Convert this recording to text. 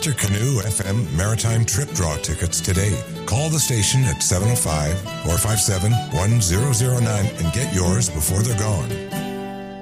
Enter Canoe FM Maritime Trip Draw tickets today. Call the station at 705-457-1009 and get yours before they're gone.